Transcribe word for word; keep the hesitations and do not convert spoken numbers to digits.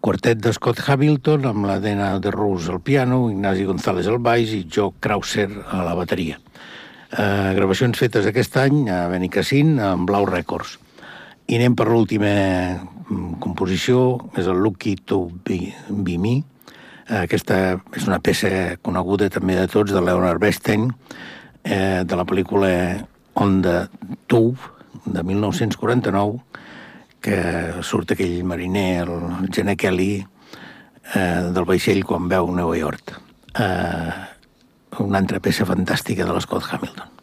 quartet de Scott Hamilton, amb la Dena de Rus al piano, Ignasi González al baix i Joe Krauser a la bateria. Eh, gravacions fetes aquest any a Benicàssim amb Blau Records. I anem per l'última composició, és el Lucky to Be, Be Me. Aquesta és una peça coneguda també de tots, de Leonard Bernstein, eh, de la pel·lícula On the Tube, de mil nou-cents quaranta-nou, que surt aquell mariner, el Gene Kelly, eh, del vaixell quan veu Nova York. Eh, una altra peça fantàstica de l'Scott Hamilton.